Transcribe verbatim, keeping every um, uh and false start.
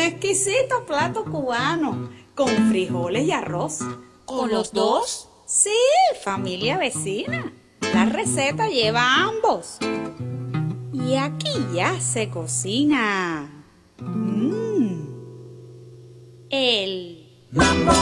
exquisito plato cubano con frijoles y arroz. ¿Con los dos? Sí, familia vecina. La receta lleva ambos. Y aquí ya se cocina. Mmm. El mambo